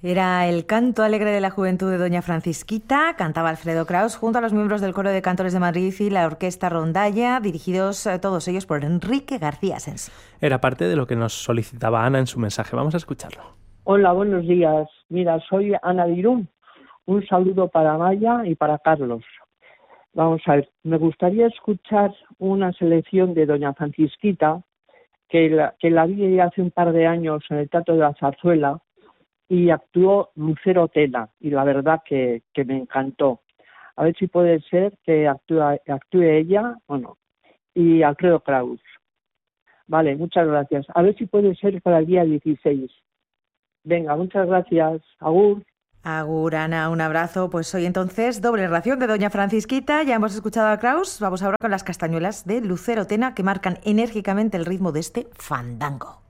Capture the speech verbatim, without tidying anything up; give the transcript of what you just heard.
Era el canto alegre de la juventud de Doña Francisquita, cantaba Alfredo Kraus junto a los miembros del Coro de Cantores de Madrid y la Orquesta Rondalla, dirigidos eh, todos ellos por Enrique García Sensi. Era parte de lo que nos solicitaba Ana en su mensaje. Vamos a escucharlo. Hola, buenos días. Mira, soy Ana de Irún. Un saludo para Maya y para Carlos. Vamos a ver, me gustaría escuchar una selección de Doña Francisquita, que la, que la vi hace un par de años en el Teatro de la Zarzuela, y actuó Lucero Tena, y la verdad que, que me encantó. A ver si puede ser que actúe, actúe ella o no. Y Alfredo Kraus. Vale, muchas gracias. A ver si puede ser para el día dieciséis. Venga, muchas gracias. Agur. Agur, Ana, un abrazo. Pues hoy entonces doble ración de Doña Francisquita. Ya hemos escuchado a Kraus. Vamos ahora con las castañuelas de Lucero Tena que marcan enérgicamente el ritmo de este fandango.